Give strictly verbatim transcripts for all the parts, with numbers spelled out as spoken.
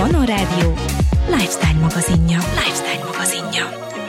Panorádió Lifestyle magazinja. Lifestyle magazinja.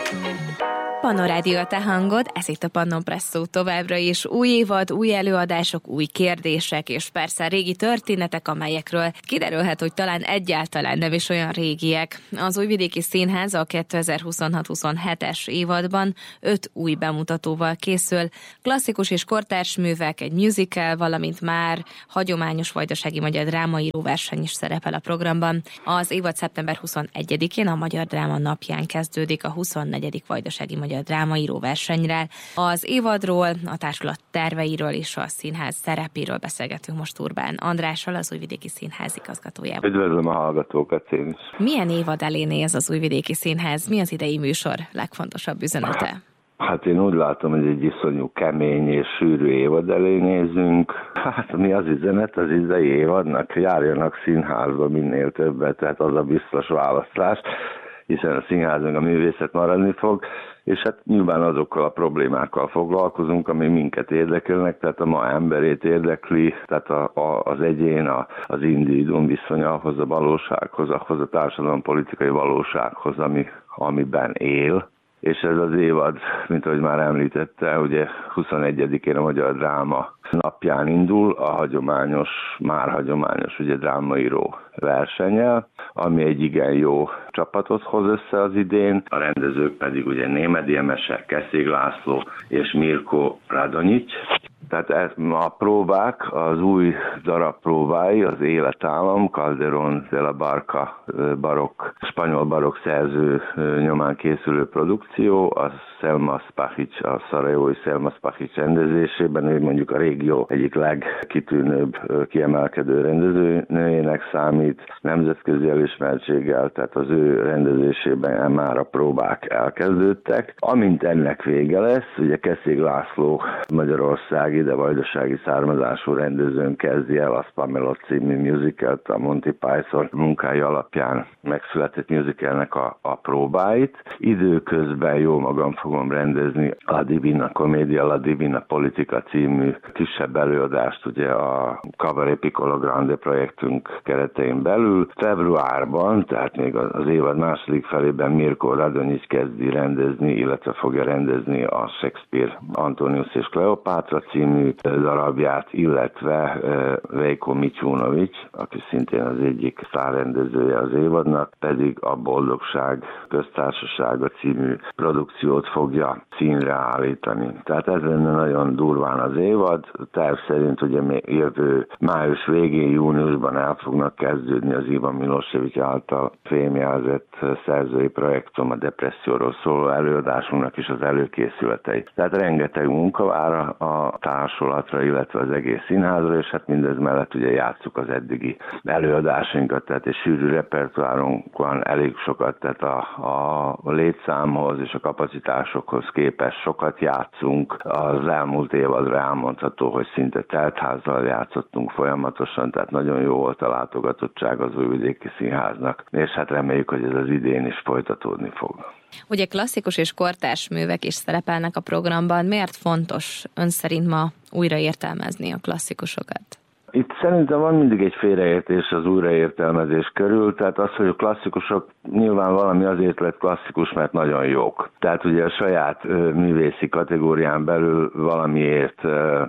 Panorádió a te hangod, ez itt a Pannon Presszó továbbra is. Új évad, új előadások, új kérdések, és persze régi történetek, amelyekről kiderülhet, hogy talán egyáltalán nem is olyan régiek. Az Újvidéki Színház a kétezer-huszonhat huszonhetes évadban öt új bemutatóval készül. Klasszikus és kortárs művek, egy musical, valamint már hagyományos vajdasági magyar drámaíró verseny is szerepel a programban. Az évad szeptember huszonegyedikén, a Magyar Dráma napján kezdődik a huszonnegyedik vajdasági magyar drámaíró versenyre. Az évadról, a társulat terveiről és a színház szerepéről beszélgetünk most Urbán Andrással, az Újvidéki Színház igazgatójával. Üdvözlöm a hallgatókat én is. Milyen évad elé néz az Újvidéki Színház? Mi az idei műsor legfontosabb üzenete? Hát én úgy látom, hogy egy iszonyú kemény és sűrű évad elé nézünk. Hát mi az üzenet az idei évadnak? Járjanak színházba minél többet, tehát az a biztos választás, hiszen a színházunk a művészet maradni fog, és hát nyilván azokkal a problémákkal foglalkozunk, ami minket érdekelnek, tehát a ma emberét érdekli, tehát a, a, az egyén, a, az individuum viszonya ahhoz a valósághoz, ahhoz a társadalompolitikai valósághoz, ami, amiben él. És ez az évad, mint ahogy már említette, ugye huszonegyedikén a Magyar Dráma napján indul, a hagyományos, már hagyományos ugye drámaíró versennyel, ami egy igen jó csapatot hoz össze az idén. A rendezők pedig ugye Némedy Emese, Keszég László és Mirko Radonjic. Tehát ez, a próbák, az új darab próbái, az Életállam, Calderón de la Barca barokk, spanyol barokk szerző nyomán készülő produkció, az Selma Spahic, a szarajevói Selma Spahic rendezésében, ő mondjuk a régió egyik legkitűnőbb, kiemelkedő rendezőnőjének számít, nemzetközi elismertséggel, tehát az ő rendezésében már a próbák elkezdődtek. Amint ennek vége lesz, ugye Keszég László magyarországi, de vajdasági származású rendezőn kezdi el a Spamelot című musicalt, a Monty Python munkái alapján megszületett musicalnek a, a próbáit. Időközben jó magam fogom rendezni a Divina Comedia, a Divina Politica című kisebb előadást, ugye a Cabaret Piccolo Grande projektünk keretein belül. Februárban, tehát még az évad második felében Mirko Radonjic kezdi rendezni, illetve fogja rendezni a Shakespeare Antonius és Kleopátra című darabját, illetve Veljko Mićunović, aki szintén az egyik sztárrendezője az évadnak, pedig a Boldogság Köztársasága című produkciót fogja színre állítani. Tehát ez lenne nagyon durván az évad. Terv szerint ugye még jövő május végén, júniusban el fognak kezdődni az Ivan Milosevic által fémjelzett szerzői projektum, a depresszióról szóló előadásunknak is az előkészületei. Tehát rengeteg munka vár a társulatra, illetve az egész színházra, és hát mindez mellett ugye játsszuk az eddigi előadásainkat, tehát egy sűrű repertoárunk van, elég sokat, tehát a, a létszámhoz és a kapacitásokhoz képest sokat játszunk. Az elmúlt évadra elmondható, hogy szinte teltházzal játszottunk folyamatosan, tehát nagyon jó volt a látogatottság az Újvidéki Színháznak, és hát reméljük, hogy ez az idén is folytatódni fog. Ugye klasszikus és kortárs művek is szerepelnek a programban. Miért fontos ön szerint ma újra értelmezni a klasszikusokat? Itt szerintem van mindig egy félreértés az újraértelmezés körül, tehát az, hogy a klasszikusok nyilván valami azért lett klasszikus, mert nagyon jók. Tehát ugye a saját művészi kategórián belül valamiért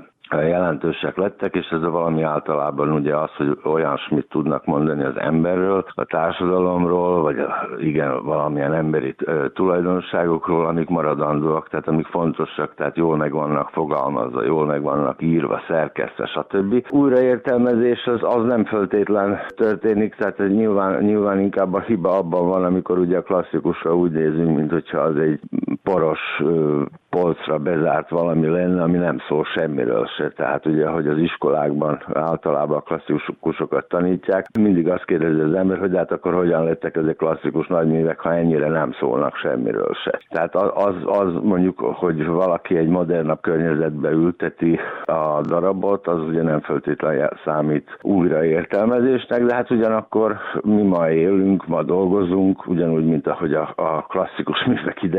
jelentősek lettek, és ez a valami általában ugye az, hogy olyasmit tudnak mondani az emberről, a társadalomról, vagy a, igen, valamilyen emberi tulajdonságokról, amik maradandóak, tehát amik fontosak, tehát jól meg vannak fogalmazva, jól meg vannak írva, szerkesztve, stb. Újraértelmezés az, az nem feltétlen történik, tehát ez nyilván, nyilván inkább a hiba abban van, amikor ugye a klasszikusra úgy nézünk, mint hogyha az egy poros polcra bezárt valami lenne, ami nem szól semmiről se. Tehát ugye, hogy az iskolákban általában a klasszikusokat tanítják, mindig azt kérdezi az ember, hogy hát akkor hogyan lettek ezek klasszikus nagyművek, ha ennyire nem szólnak semmiről se. Tehát az, az mondjuk, hogy valaki egy modernabb környezetbe ülteti a darabot, az ugye nem feltétlenül számít újraértelmezésnek, de hát ugyanakkor mi ma élünk, ma dolgozunk, ugyanúgy, mint ahogy a, a klasszikus művek idejében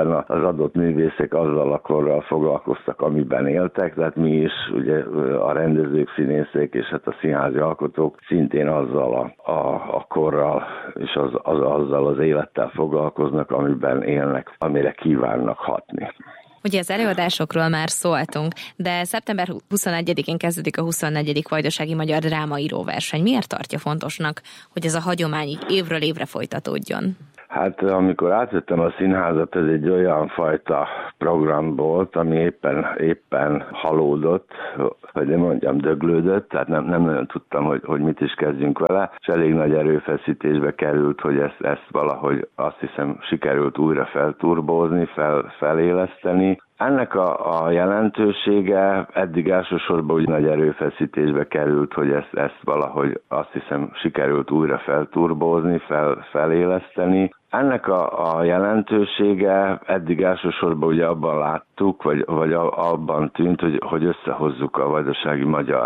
hiszen az adott művészek azzal a korral foglalkoztak, amiben éltek, tehát mi is, ugye a rendezők, színészek és hát a színházi alkotók szintén azzal a, a, a korral és az, az, azzal az élettel foglalkoznak, amiben élnek, amire kívánnak hatni. Ugye az előadásokról már szóltunk, de szeptember huszonegyedikén kezdődik a huszonnegyedik Vajdasági Magyar Drámaíró verseny. Miért tartja fontosnak, hogy ez a hagyomány így évről évre folytatódjon? Hát amikor átvettem a színházat, ez egy olyan fajta program volt, ami éppen, éppen halódott, vagy nem mondjam, döglődött, tehát nem, nem nagyon tudtam, hogy, hogy mit is kezdjünk vele, és elég nagy erőfeszítésbe került, hogy ezt, ezt valahogy azt hiszem sikerült újra felturbózni, fel, feléleszteni. Ennek a, a jelentősége eddig elsősorban úgy nagy erőfeszítésbe került, hogy ezt, ezt valahogy azt hiszem sikerült újra felturbózni, fel, feléleszteni. Ennek a, a jelentősége eddig elsősorban ugye abban láttuk, vagy, vagy abban tűnt, hogy, hogy összehozzuk a vajdasági magyar